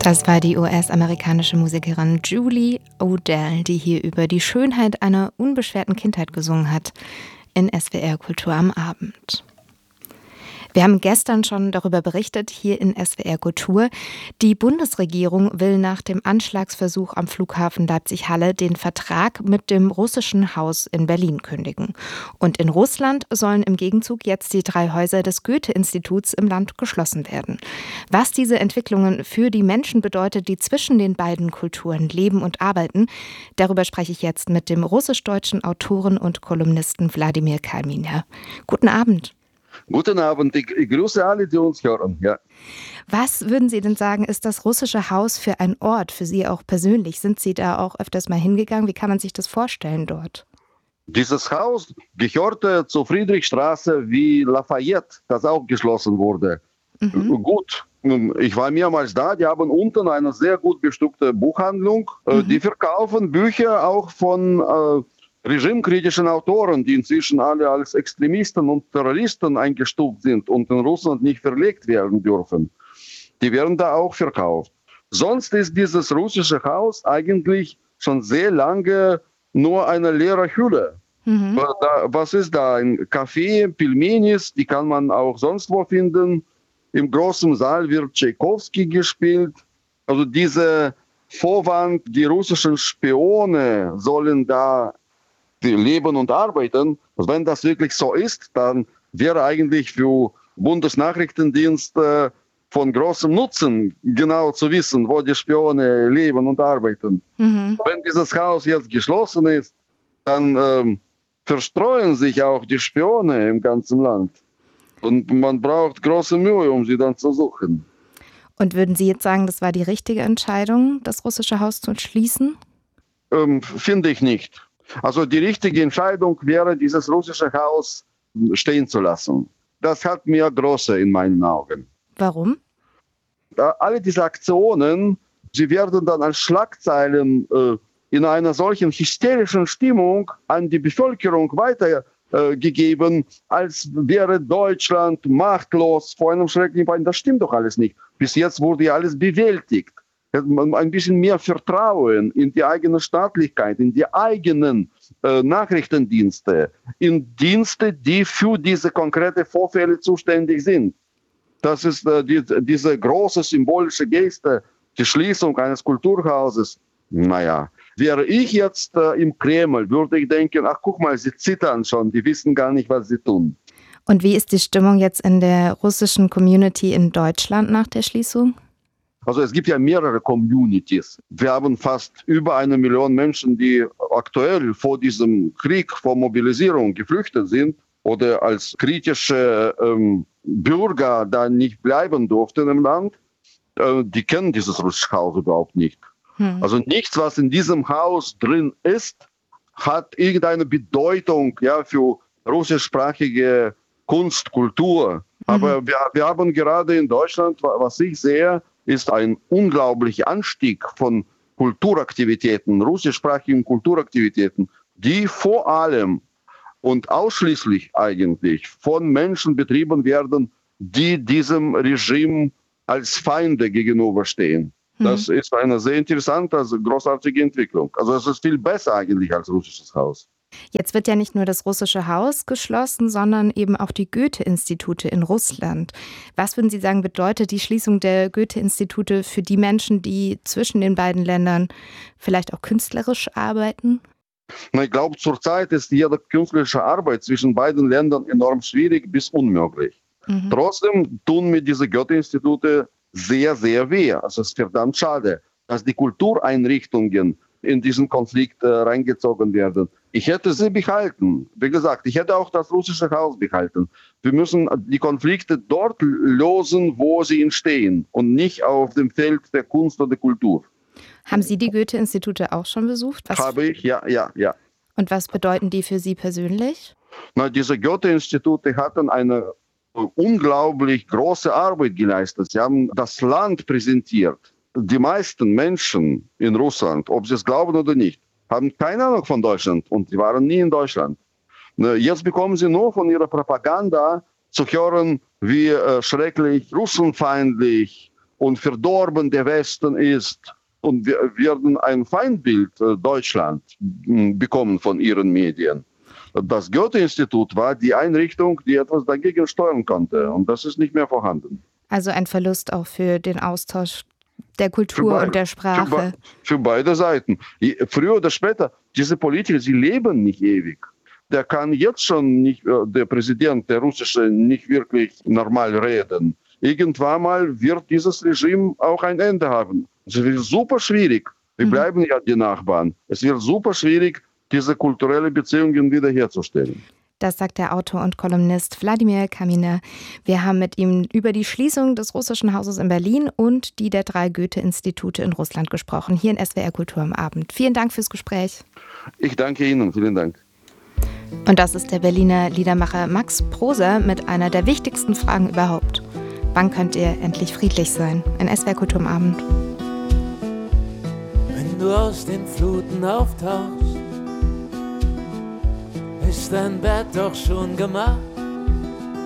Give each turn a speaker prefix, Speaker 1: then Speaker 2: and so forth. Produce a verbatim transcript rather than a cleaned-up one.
Speaker 1: Das war die U S-amerikanische Musikerin Julie O'Dell, die hier über die Schönheit einer unbeschwerten Kindheit gesungen hat in S W R Kultur am Abend. Wir haben gestern schon darüber berichtet, hier in S W R Kultur. Die Bundesregierung will nach dem Anschlagsversuch am Flughafen Leipzig-Halle den Vertrag mit dem russischen Haus in Berlin kündigen. Und in Russland sollen im Gegenzug jetzt die drei Häuser des Goethe-Instituts im Land geschlossen werden. Was diese Entwicklungen für die Menschen bedeutet, die zwischen den beiden Kulturen leben und arbeiten, darüber spreche ich jetzt mit dem russisch-deutschen Autoren und Kolumnisten Wladimir Kalminer. Guten Abend.
Speaker 2: Guten Abend, ich, ich grüße alle, die uns hören. Ja.
Speaker 1: Was würden Sie denn sagen, ist das russische Haus für ein Ort, für Sie auch persönlich? Sind Sie da auch öfters mal hingegangen? Wie kann man sich das vorstellen dort?
Speaker 2: Dieses Haus gehörte zur Friedrichstraße wie Lafayette, das auch geschlossen wurde. Mhm. Gut, ich war mehrmals da, die haben unten eine sehr gut bestückte Buchhandlung. Mhm. Die verkaufen Bücher auch von äh, regimekritischen Autoren, die inzwischen alle als Extremisten und Terroristen eingestuft sind und in Russland nicht verlegt werden dürfen. Die werden da auch verkauft. Sonst ist dieses russische Haus eigentlich schon sehr lange nur eine leere Hülle. Mhm. Was ist da? Ein Café, Pilmenis, die kann man auch sonst wo finden. Im großen Saal wird Tschaikowski gespielt. Also diese Vorwand, die russischen Spione sollen da leben und arbeiten. Also wenn das wirklich so ist, dann wäre eigentlich für Bundesnachrichtendienst äh, von großem Nutzen, genau zu wissen, wo die Spione leben und arbeiten. Mhm. Wenn dieses Haus jetzt geschlossen ist, dann ähm, verstreuen sich auch die Spione im ganzen Land. Und man braucht große Mühe, um sie dann zu suchen.
Speaker 1: Und würden Sie jetzt sagen, das war die richtige Entscheidung, das russische Haus zu schließen?
Speaker 2: Ähm, finde ich nicht. Also die richtige Entscheidung wäre, dieses russische Haus stehen zu lassen. Das hat mehr Größe in meinen Augen.
Speaker 1: Warum?
Speaker 2: Alle diese Aktionen, sie werden dann als Schlagzeilen äh, in einer solchen hysterischen Stimmung an die Bevölkerung weitergegeben, äh, als wäre Deutschland machtlos vor einem schrecklichen Feind. Das stimmt doch alles nicht. Bis jetzt wurde ja alles bewältigt. Ein bisschen mehr Vertrauen in die eigene Staatlichkeit, in die eigenen äh, Nachrichtendienste, in Dienste, die für diese konkreten Vorfälle zuständig sind. Das ist äh, die, diese große symbolische Geste, die Schließung eines Kulturhauses. Naja, wäre ich jetzt äh, im Kreml, würde ich denken, ach guck mal, sie zittern schon, die wissen gar nicht, was sie tun.
Speaker 1: Und wie ist die Stimmung jetzt in der russischen Community in Deutschland nach der Schließung?
Speaker 2: Also es gibt ja mehrere Communities. Wir haben fast über eine Million Menschen, die aktuell vor diesem Krieg, vor Mobilisierung geflüchtet sind oder als kritische ähm, Bürger da nicht bleiben durften im Land. Äh, die kennen dieses russische Haus überhaupt nicht. Hm. Also nichts, was in diesem Haus drin ist, hat irgendeine Bedeutung ja, für russischsprachige Kunst, Kultur. Mhm. Aber wir, wir haben gerade in Deutschland, was ich sehe, ist ein unglaublicher Anstieg von Kulturaktivitäten, russischsprachigen Kulturaktivitäten, die vor allem und ausschließlich eigentlich von Menschen betrieben werden, die diesem Regime als Feinde gegenüberstehen. Mhm. Das ist eine sehr interessante, also großartige Entwicklung. Also es ist viel besser eigentlich als russisches Haus.
Speaker 1: Jetzt wird ja nicht nur das russische Haus geschlossen, sondern eben auch die Goethe-Institute in Russland. Was würden Sie sagen, bedeutet die Schließung der Goethe-Institute für die Menschen, die zwischen den beiden Ländern vielleicht auch künstlerisch arbeiten?
Speaker 2: Ich glaube, zurzeit ist jede künstlerische Arbeit zwischen beiden Ländern enorm schwierig bis unmöglich. Mhm. Trotzdem tun mir diese Goethe-Institute sehr, sehr weh. Also es ist verdammt schade, dass die Kultureinrichtungen in diesen Konflikt äh, reingezogen werden. Ich hätte sie behalten. Wie gesagt, ich hätte auch das russische Haus behalten. Wir müssen die Konflikte dort lösen, wo sie entstehen und nicht auf dem Feld der Kunst oder der Kultur.
Speaker 1: Haben Sie die Goethe-Institute auch schon besucht? Was
Speaker 2: Habe ich, ja, ja, ja.
Speaker 1: Und was bedeuten die für Sie persönlich?
Speaker 2: Na, diese Goethe-Institute hatten eine unglaublich große Arbeit geleistet. Sie haben das Land präsentiert. Die meisten Menschen in Russland, ob sie es glauben oder nicht, haben keine Ahnung von Deutschland und sie waren nie in Deutschland. Jetzt bekommen sie nur von ihrer Propaganda zu hören, wie äh, schrecklich, russenfeindlich und verdorben der Westen ist. Und wir werden ein Feindbild äh, Deutschland mh, bekommen von ihren Medien. Das Goethe-Institut war die Einrichtung, die etwas dagegen steuern konnte. Und das ist nicht mehr vorhanden.
Speaker 1: Also ein Verlust auch für den Austausch der Kultur beide, und der Sprache.
Speaker 2: Für, be- für beide Seiten. Früher oder später, diese Politiker, sie leben nicht ewig. Der kann jetzt schon nicht, der Präsident, der russische, nicht wirklich normal reden. Irgendwann mal wird dieses Regime auch ein Ende haben. Es wird super schwierig. Wir mhm. bleiben ja die Nachbarn. Es wird super schwierig, diese kulturellen Beziehungen wiederherzustellen.
Speaker 1: Das sagt der Autor und Kolumnist Wladimir Kaminer. Wir haben mit ihm über die Schließung des Russischen Hauses in Berlin und die der drei Goethe-Institute in Russland gesprochen, hier in S W R Kultur am Abend. Vielen Dank fürs Gespräch.
Speaker 2: Ich danke Ihnen. Vielen Dank.
Speaker 1: Und das ist der Berliner Liedermacher Max Proser mit einer der wichtigsten Fragen überhaupt. Wann könnt ihr endlich friedlich sein? In S W R Kultur am Abend.
Speaker 3: Wenn du aus den Fluten auftauchst, ist dein Bett doch schon gemacht.